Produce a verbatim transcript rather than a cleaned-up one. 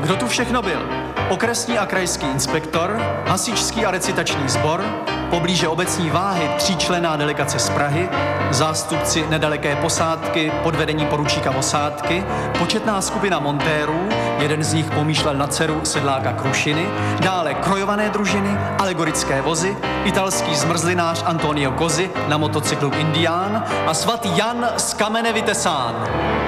kdo tu všechno byl? Okresní a krajský inspektor, hasičský a recitační sbor, poblíže obecní váhy tříčlenná delegace z Prahy, zástupci nedaleké posádky pod vedením poručíka Osádky, početná skupina montérů, jeden z nich pomýšlel na dceru sedláka Krušiny, dále krojované družiny, alegorické vozy, italský zmrzlinář Antonio Cosi na motocyklu Indián a svatý Jan z kamene vytesán.